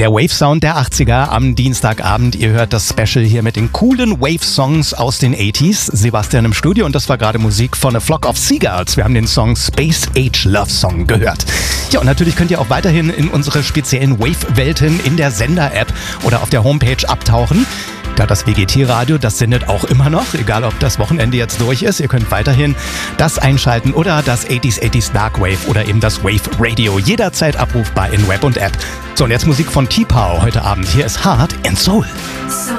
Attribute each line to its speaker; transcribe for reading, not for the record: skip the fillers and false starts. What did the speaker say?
Speaker 1: Der Wave-Sound der 80er am Dienstagabend. Ihr hört das Special hier mit den coolen Wave-Songs aus den 80s. Sebastian im Studio und das war gerade Musik von A Flock of Seagulls. Wir haben den Song Space Age Love Song gehört. Ja, und natürlich könnt ihr auch weiterhin in unsere speziellen Wave-Welten in der Sender-App oder auf der Homepage abtauchen. Ja, das WGT-Radio, das sendet auch immer noch, egal ob das Wochenende jetzt durch ist. Ihr könnt weiterhin das einschalten oder das 80s Dark Wave oder eben das Wave Radio. Jederzeit abrufbar in Web und App. So, und jetzt Musik von T-Pow heute Abend. Hier ist Heart and Soul.